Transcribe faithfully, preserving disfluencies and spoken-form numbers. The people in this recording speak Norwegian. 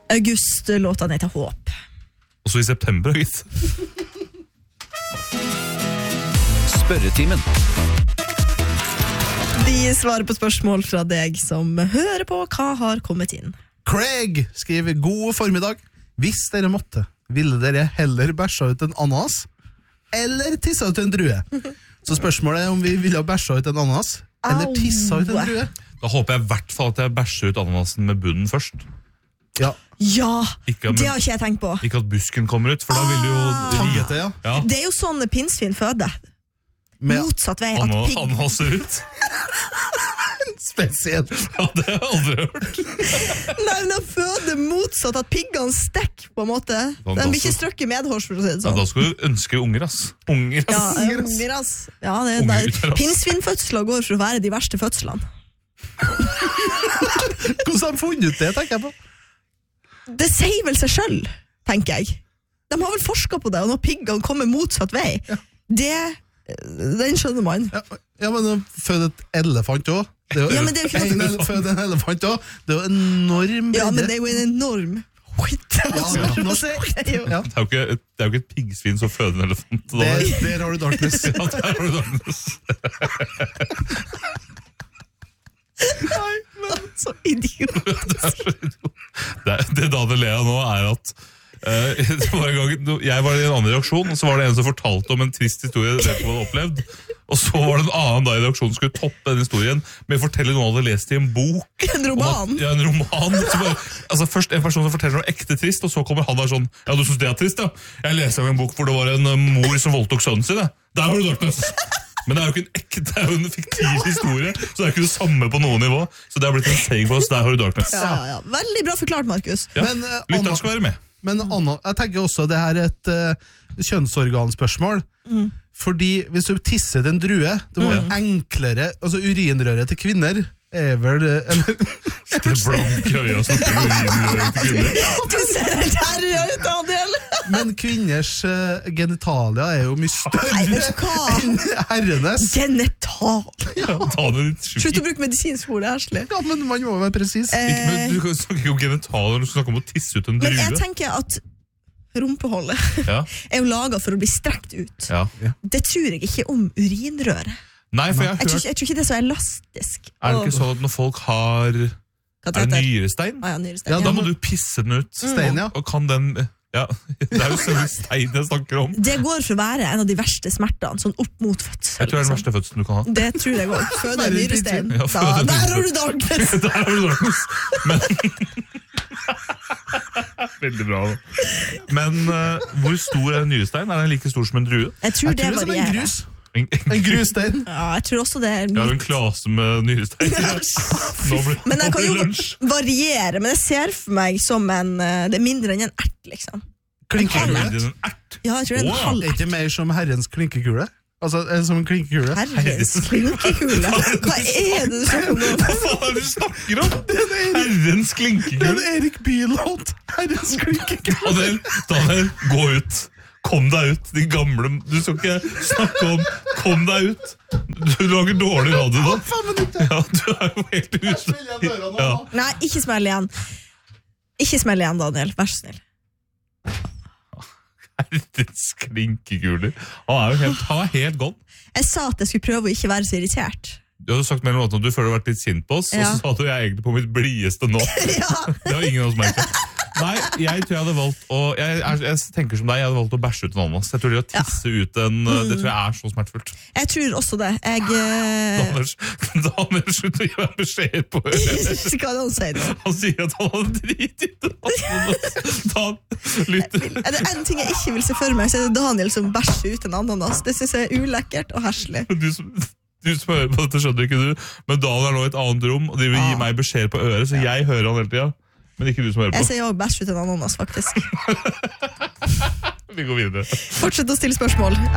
August, låta heter Håp. Og så i september, gitt. Spørretimen. Vi svarer på spørsmål fra deg som hører på hva har kommet inn. Craig skriver god formiddag. Hvis dere måtte, ville dere heller bæsja ut en ananas eller tissa ut en drue? Så spørsmålet er om vi ville bæsja ut en ananas eller tissa ut en drue. Da håper jeg i hvert fall at jeg bæsjer ut ananasen med bunnen først. Ja, Ja, Ikke, det har ikke jeg tenkt på. ikke at busken kommer ut, for da vil jo Tangete, ja. Ja, Det er jo sånn pinnsvin føder. Med Motsatt vei. At han pigg... anaser ut. spesielt. Ja, det har jeg aldri hørt. Nei, men de føder motsatt, at piggene stekker på en måte. De Sånn, blir ikke strøkket medhårs, for å si det Ja, sånn. da skal du ønske unger, ass. Unger, Ja, ass. ja, unger, ass. Ja, det er Unger der. ut her, ass. Pinnsvinfødsler går for å være de verste fødslene. Hvordan har de funnet ut det, tenker jeg på? Det sier vel seg selv, tenker jeg. De har vel forsket på det, og når piggene kommer motsatt vei, det, den skjønner man. Ja, ja men å føde et elefant også. Det er jo, Ja, men det er jo ikke en, noe- føde en elefant også. Det er jo enorm bredde. Ja, men det er jo en enorm Skitt, altså. Ja, Det norsk. er jo- Ja. Det er jo ikke, et- det er jo ikke et piggsvin som føder en elefant. Da. Der, der har du darkness. Ja, der har du darkness. Nei, men så idiot. Det, er så idiot. det, er- det Daniel ler av nå er at eh, det var en gang, jeg var i en annen reaksjon, og så var det en som fortalte om en trist historie vet du hva han hadde opplevd. Og så var det en annen da i reaksjonen som skulle toppe den historien med å fortelle noe han hadde lest i en bok. En Om roman. At, ja, en roman. Så bare, altså først en person som forteller noe ekte trist, og så kommer han der sånn, ja, du synes det er trist, ja? Jeg leser om en bok hvor det var en uh, mor som voldtok sønnen sin, ja. Der har du darkness. Men det er jo ikke en ekte, det er jo en fiktiv historie, så det er ikke det samme på noe nivå. Så det har blitt en saying for oss, der har du darkness. Ja, ja. Veldig bra forklart, Markus. Ja. Men, eh, Lytteren Anna- skal være med. Men Anna, jeg tenker også det her er et uh, kjønnsorganspørsmål. Mm. Fordi hvis du tisser til en drue, det må være enklere, altså urinrøret til kvinner er vel, eh, eller, Det blanke øya snakker med urinrøret til kvinner. Du ser helt herre ut, Daniel. men kvinners uh, genitalia er jo mye Nei, vet større du hva? enn herrenes. Genital. Ja, ta det litt sjukt. Slutt å bruke medisinsk ord, det er herselig. Ja, men man må være presis. Ikke, men du kan snakke ikke om genitaler, du skal snakke om å tisse ut en Men jeg drue. tenker at rumpeholdet Ja, er jo laget for å bli strekt ut. ja. Det tror jeg ikke om urinrøret. Nei, for jeg har Jeg tror, hørt, ikke- jeg tror ikke det er så elastisk. er det ikke sånn at når folk har, Hva er det heter? nyrestein? Ah, ja, nyrestein. Ja, Da Ja. må du pisse den ut. Stein, ja. Og kan den, ja, det er jo selve stein jeg snakker om. Det går for å være en av de verste smertene, sånn opp mot fødsel. Jeg tror det er den liksom. verste fødselen du kan ha. Det tror jeg òg. Føde en nyrestein. Ja, føde Da, en der har nyrestein. du darkness! Der har du darkness. Men Veldig bra. Da. Men eh, hvor stor er en nyrestein? Er den like stor som en drue? Jeg tror Jeg det tror det er som en varierer. grus. En, en, En grusstein. Ja, jeg tror også det er Jeg har en litt. klase med nyrestein. Nå blir, Men nå jeg kan blir jo det lunsj. variere, men jeg ser for meg som en eh, det er mindre enn en ert, liksom. Klinkekule. Er det en ert? Ja, jeg tror det er en Wow. halv Er ikke mer som herrens klinkekule? Altså, er det som en klinkekule? Herres klinkekule. Hva er det du snakker om nå? Hva faen er det du snakker om? Herrens Det er en klinkekule. Erik Bye-låt. Herrens klinkekule. Daniel, Daniel, gå ut. Kom deg ut, din gamle. Du skal ikke snakke om kom deg ut. Du lager dårlig radio da. Fem minutter. Ja, du er jo helt ute. Ja. Nei, ikke smell igjen. Ikke smell igjen, Daniel. Vær så snill. Herrens klinkekuler. Han er jo helt, han er helt gone. Jeg sa at jeg skulle prøve å ikke være så irritert. Du hadde sagt mellom at du føler du har vært litt sint på oss, Ja. og så sa du jeg er egentlig på mitt blideste nå. Ja. Det har ingen av oss merket. Nei, jeg tror jeg hadde valgt å jeg, jeg, jeg tenker som deg, jeg hadde valgt å bæsje ut en ananas. Jeg tror det å tisse ut en Det tror jeg er så smertefullt. Jeg tror også det. Jeg eh, Daniel, Daniel slutt å gi meg beskjed på øret. Hva er det han sier nå? Han sier at han hadde drit i det. Da lytter. Er det en ting jeg ikke vil se for meg, så er det Daniel som bæsjer ut en ananas. Det synes jeg er ulekkert og herselig. Du som, du som hører på dette, skjønner ikke du, men Daniel er nå i et annet rom, og de vil gi Ah. meg beskjed på øret, så jeg hører han hele tida. Men ikke du som hører Jeg på. sier også bæsj ut en ananas, faktisk. Vi går videre. Fortsett å stille spørsmål.